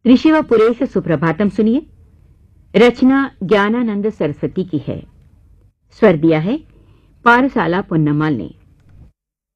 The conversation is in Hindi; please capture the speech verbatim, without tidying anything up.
ऋषि व पुरेश सुप्रभातम सुनिए। रचना ज्ञानानंद सरस्वती की है। स्वर दिया है पारसाला पुन्नमाल ने।